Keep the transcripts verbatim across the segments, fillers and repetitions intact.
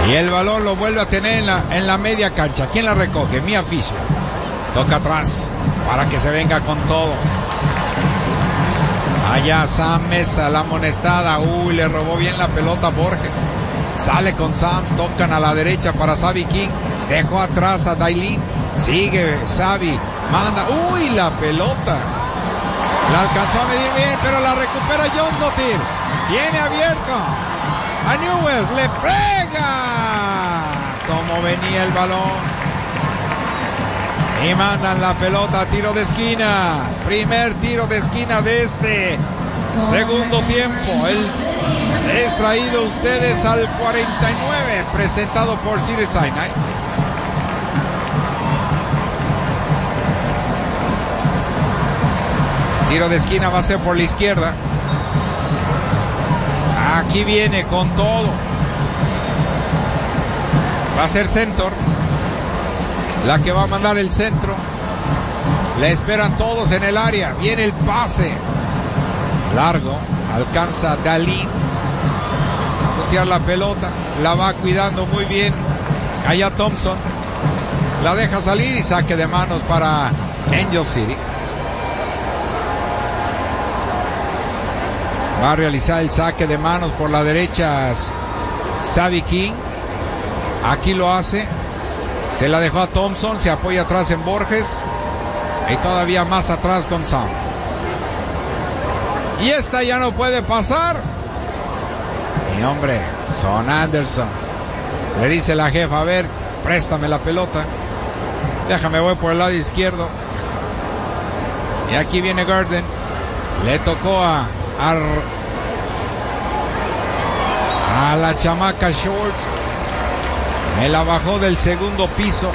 Y el balón lo vuelve a tener en la, en la media cancha. ¿Quién la recoge? Mia Fisher. Toca atrás para que se venga con todo. Allá Sam Mesa, la amonestada. Uy, le robó bien la pelota a Borges. Sale con Sam, tocan a la derecha para Xavi King. Dejó atrás a Dailin. Sigue Xavi, manda. Uy, la pelota. La alcanzó a medir bien, pero la recupera Jonsdottir. Viene abierto. A Newells, le pega. Como venía el balón. Y mandan la pelota a tiro de esquina. Primer tiro de esquina de este segundo tiempo. El es traído a ustedes al cuarenta y nueve, presentado por Cedars-Sinai. Tiro de esquina va a ser por la izquierda. Aquí viene con todo. Va a ser Centor la que va a mandar el centro. Le esperan todos en el área. Viene el pase largo. Alcanza Dalí. Botear la pelota. La va cuidando muy bien. Allá Thompson. La deja salir y saque de manos para Angel City. Va a realizar el saque de manos por la derecha Xavi King. Aquí lo hace. Se la dejó a Thompson. Se apoya atrás en Borges. Y todavía más atrás con Sam. Y esta ya no puede pasar. Mi hombre, Son Anderson. Le dice la jefa, a ver, préstame la pelota. Déjame, voy por el lado izquierdo. Y aquí viene Garden. Le tocó a... A, a la chamaca Shorts. Me la bajó del segundo piso.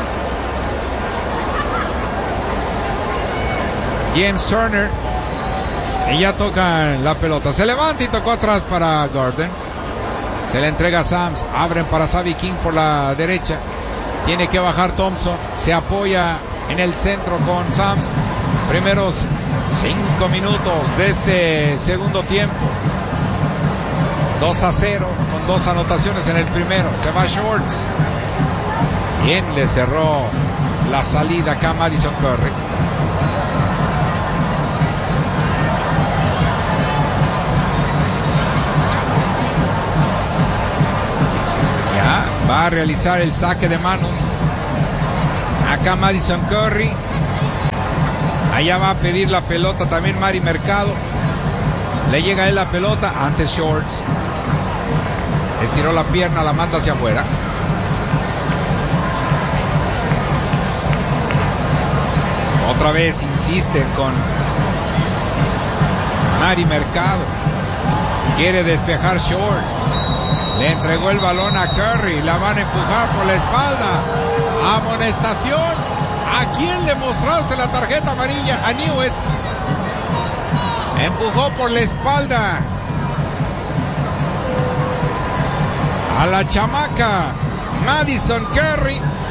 James Turner. Y ya toca la pelota. Se levanta y tocó atrás para Gordon. Se le entrega a Sams. Abren para Xavi King por la derecha. Tiene que bajar Thompson. Se apoya en el centro con Sams. Primeros cinco minutos de este segundo tiempo. dos a cero con dos anotaciones en el primero. Se va Shorts. Bien le cerró la salida acá Madison Curry. Ya va a realizar el saque de manos. Acá Madison Curry. Allá va a pedir la pelota también Mari Mercado. Le llega a él la pelota. Antes Shorts. Estiró la pierna, la manda hacia afuera. Otra vez insisten con Mari Mercado. Quiere despejar Shorts. Le entregó el balón a Curry. La van a empujar por la espalda. Amonestación. ¿A quién le mostró usted la tarjeta amarilla? A Newells. Empujó por la espalda a la chamaca Madison Curry.